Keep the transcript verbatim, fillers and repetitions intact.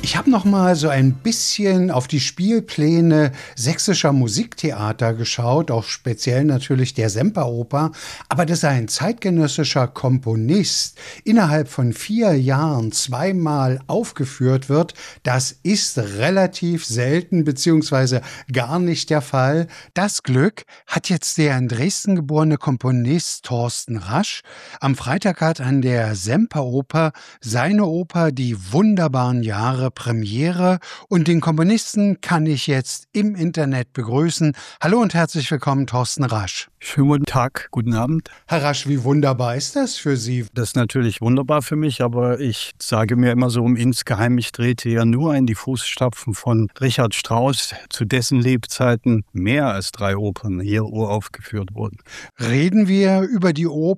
Ich habe noch mal so ein bisschen auf die Spielpläne sächsischer Musiktheater geschaut, auch speziell natürlich der Semperoper. Aber dass ein zeitgenössischer Komponist innerhalb von vier Jahren zweimal aufgeführt wird, das ist relativ selten beziehungsweise gar nicht der Fall. Das Glück hat jetzt der in Dresden geborene Komponist Thorsten Rasch. Am Freitag hat an der Semperoper seine Oper Die wunderbaren Jahre Premiere und den Komponisten kann ich jetzt im Internet begrüßen. Hallo und herzlich willkommen, Thorsten Rasch. Schönen guten Tag, guten Abend. Herr Rasch, wie wunderbar ist das für Sie? Das ist natürlich wunderbar für mich, aber ich sage mir immer so insgeheim, ich trete ja nur in die Fußstapfen von Richard Strauss, zu dessen Lebzeiten mehr als drei Opern hier uraufgeführt wurden. Reden wir über die Oper